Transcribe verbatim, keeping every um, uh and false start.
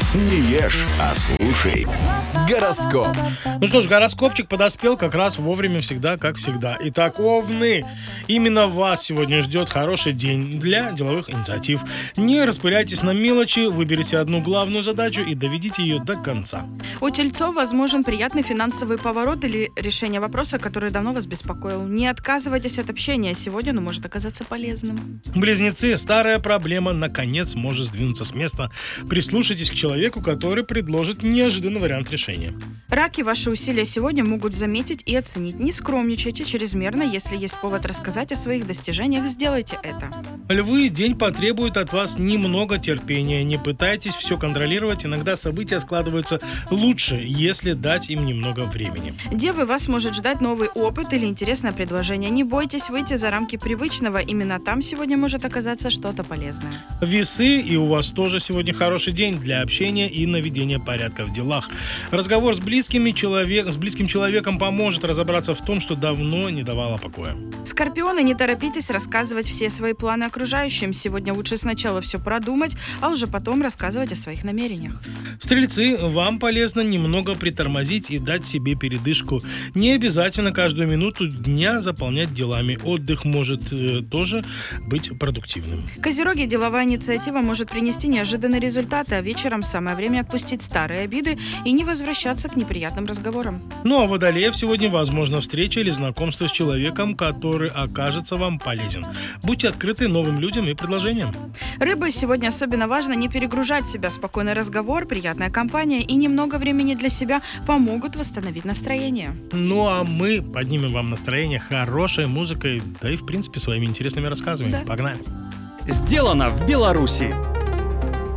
Не ешь, а слушай. Гороскоп. Ну что ж, гороскопчик подоспел как раз вовремя, всегда, как всегда. Итак, овны, именно вас сегодня ждет хороший день для деловых инициатив. Не распыляйтесь на мелочи, выберите одну главную задачу и доведите ее до конца. У тельцов возможен приятный финансовый поворот или решение вопроса, который давно вас беспокоил. Не отказывайтесь от общения, сегодня оно может оказаться полезным. Близнецы, старая проблема наконец может сдвинуться с места. Прислушайтесь к человеку, который предложит неожиданный вариант решения. Раки, ваши усилия сегодня могут заметить и оценить. Не скромничайте чрезмерно, если есть повод рассказать о своих достижениях, сделайте это. Львы, день потребует от вас немного терпения. Не пытайтесь все контролировать, иногда события складываются лучше, если дать им немного времени. Девы, вас может ждать новый опыт или интересное предложение. Не бойтесь выйти за рамки привычного, именно там сегодня может оказаться что-то полезное. Весы, и у вас тоже сегодня хороший день для общения и наведения порядка в делах. Разговор с близкими человек, с близким человеком поможет разобраться в том, что давно не давало покоя. Скорпионы, не торопитесь рассказывать все свои планы окружающим. Сегодня лучше сначала все продумать, а уже потом рассказывать о своих намерениях. Стрельцы, вам полезно немного притормозить и дать себе передышку. Не обязательно каждую минуту дня заполнять делами. Отдых может э, тоже быть продуктивным. Козероги, деловая инициатива может принести неожиданные результаты, а вечером самое время отпустить старые обиды и не возвращаться к неприятным разговорам. Ну а водолеев сегодня возможна встреча или знакомство с человеком, который окажется вам полезен. Будьте открыты новым людям и предложениям. Рыбы, сегодня особенно важно не перегружать себя. Спокойный разговор, приятная компания и немного времени для себя помогут восстановить настроение. Ну а мы поднимем вам настроение хорошей музыкой, да и в принципе своими интересными рассказами. Да. Погнали! Сделано в Беларуси.